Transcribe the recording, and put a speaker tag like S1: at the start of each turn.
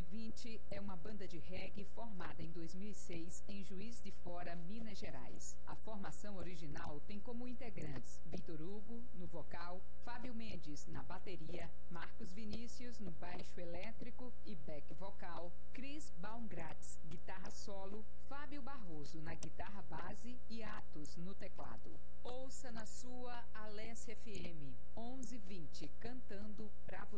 S1: 1120 é uma banda de reggae formada em 2006 em Juiz de Fora, Minas Gerais. A formação original tem como integrantes Vitor Hugo, no vocal, Fábio Mendes, na bateria, Marcos Vinícius, no baixo elétrico e back vocal, Chris Baumgratz, guitarra solo, Fábio Barroso, na guitarra base e Atos, no teclado. Ouça na sua Alesse FM 1120, cantando pra você.